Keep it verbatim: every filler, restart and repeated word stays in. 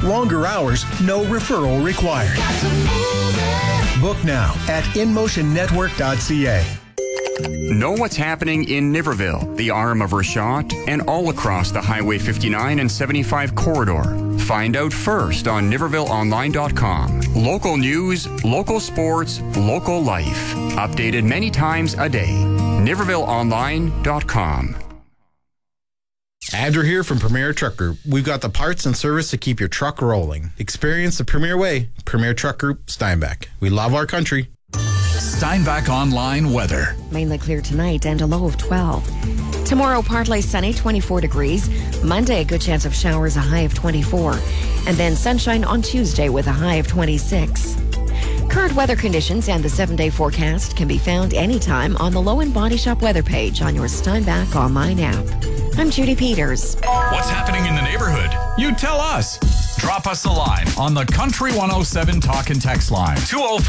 longer hours, no referral required. Book now at in motion network dot c a. Know what's happening in Niverville, the arm of Rashot, and all across the Highway fifty-nine and seventy-five corridor. Find out first on niverville online dot com. Local news, local sports, local life. Updated many times a day. niverville online dot com. Andrew here from Premier Truck Group. We've got the parts and service to keep your truck rolling. Experience the Premier way. Premier Truck Group, Steinbach. We love our country. Steinbach Online weather. Mainly clear tonight and a low of twelve. Tomorrow, partly sunny, twenty-four degrees. Monday, a good chance of showers, a high of twenty-four. And then sunshine on Tuesday with a high of twenty-six. Current weather conditions and the seven-day forecast can be found anytime on the Low and Body Shop weather page on your Steinbach Online app. I'm Judy Peters. What's happening in the neighborhood? You tell us. Drop us a line on the Country one oh seven Talk and Text line. two oh four